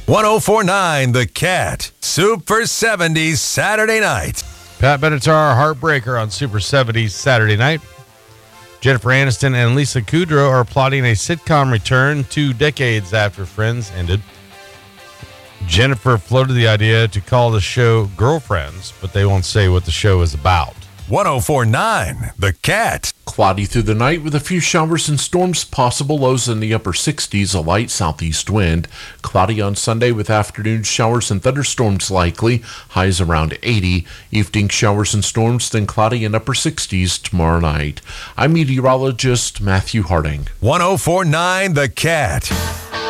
1049 The Cat. Super 70s Saturday night. Pat Benatar, Heartbreaker on Super 70s Saturday night. Jennifer Aniston and Lisa Kudrow are plotting a sitcom return 2 decades after Friends ended. Jennifer floated the idea to call the show Girlfriends, but they won't say what the show is about. 1049 The Cat. Cloudy through the night with a few showers and storms possible. Lows in the upper 60s, a light southeast wind. Cloudy on Sunday with afternoon showers and thunderstorms likely. Highs around 80. Evening showers and storms, then cloudy in upper 60s tomorrow night. I'm meteorologist Matthew Harding. 1049 The Cat.